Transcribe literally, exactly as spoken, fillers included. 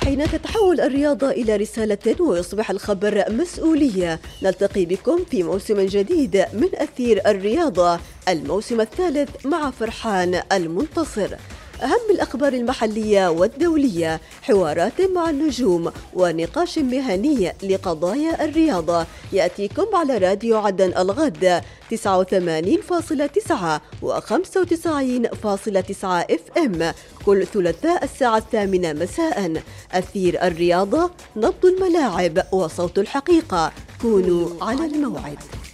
حين تتحول الرياضة إلى رسالة ويصبح الخبر مسؤولية، نلتقي بكم في موسم جديد من أثير الرياضة، الموسم الثالث مع فرحان المنتصر. أهم الأخبار المحلية والدولية، حوارات مع النجوم ونقاش مهني لقضايا الرياضة، يأتيكم على راديو عدن الغد تسعة وثمانين فاصلة تسعة و خمسة وتسعين فاصلة تسعة اف ام كل ثلاثاء الساعة الثامنة مساء. أثير الرياضة، نبض الملاعب وصوت الحقيقة. كونوا على الموعد.